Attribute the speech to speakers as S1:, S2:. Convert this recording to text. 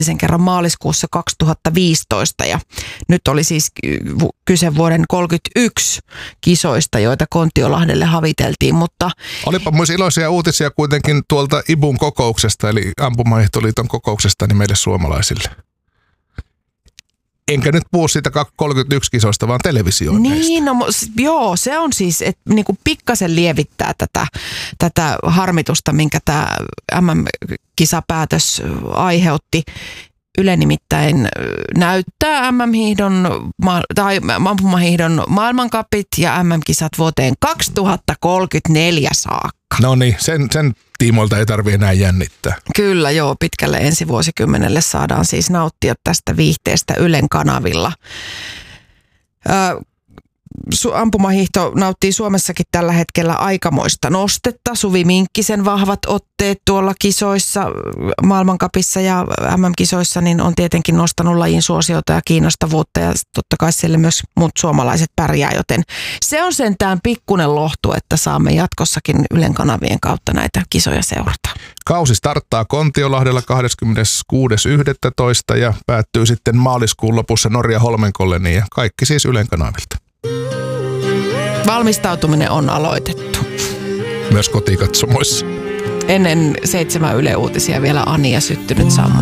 S1: sen kerran maaliskuussa 2015 ja nyt oli siis kyse vuoden 1931 kisoista, joita Kontiolahdelle haviteltiin, mutta...
S2: Olipa myös iloisia uutisia kuitenkin tuolta IBUn kokouksesta, eli Ampumahiehtoliiton kokouksesta niin meille suomalaisille. Enkä nyt puhu siitä 31 kisoista, vaan televisioinneista.
S1: Niin, no joo, se on siis, että niinku pikkasen lievittää tätä harmitusta, minkä tämä MM-kisapäätös aiheutti. Yle nimittäin näyttää ampumahiihdon maailmancupit ja MM-kisat vuoteen 2034 saakka.
S2: No niin, sen tiimoilta ei tarvitse enää jännittää.
S1: Kyllä joo, pitkälle ensi vuosikymmenelle saadaan siis nauttia tästä viihteestä Ylen kanavilla. Ampumahiihto nauttii Suomessakin tällä hetkellä aikamoista nostetta. Suvi Minkkisen vahvat otteet tuolla kisoissa, maailmancupissa ja MM-kisoissa, niin on tietenkin nostanut lajin suosiota ja kiinnostavuutta ja totta kai siellä myös muut suomalaiset pärjää, joten se on sentään pikkunen lohtu, että saamme jatkossakin Ylen kanavien kautta näitä kisoja seurata.
S2: Kausi starttaa Kontiolahdella 26.11. ja päättyy sitten maaliskuun lopussa Norja Holmenkolleniin ja kaikki siis Ylen kanavilta.
S1: Valmistautuminen on aloitettu.
S2: Myös kotikatsomoissa.
S1: Ennen 7 Yle Uutisia vielä Ania syttynyt sammu.